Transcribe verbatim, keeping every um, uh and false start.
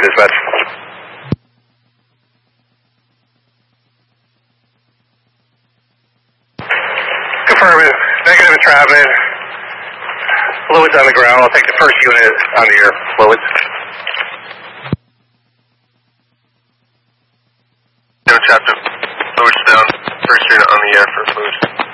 dispatch. Affirmative. Negative is traveling. Fluids on the ground. I'll take the first unit on the air. Fluids. No, Captain. Fluids down. First unit on the air for fluids.